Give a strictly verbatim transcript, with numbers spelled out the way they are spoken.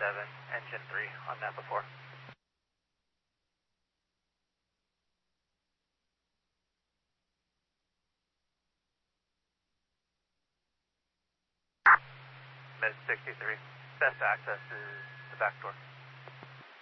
seven, engine three on that before. Med sixty-three, best access is the back door.